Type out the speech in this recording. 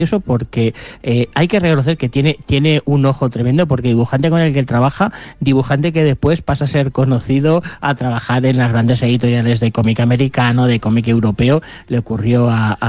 porque hay que reconocer que tiene un ojo tremendo, porque dibujante con el que él trabaja, dibujante que después pasa a ser conocido a trabajar en las grandes editoriales de cómic americano, de cómic europeo. Le ocurrió a